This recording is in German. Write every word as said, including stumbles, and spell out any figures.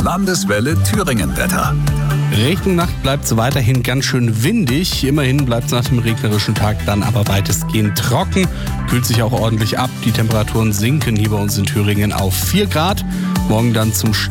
Landeswelle Thüringen-Wetter. Richtung Nacht bleibt es weiterhin ganz schön windig. Immerhin bleibt es nach dem regnerischen Tag dann aber weitestgehend trocken. Kühlt sich auch ordentlich ab. Die Temperaturen sinken hier bei uns in Thüringen auf vier Grad. Morgen dann zum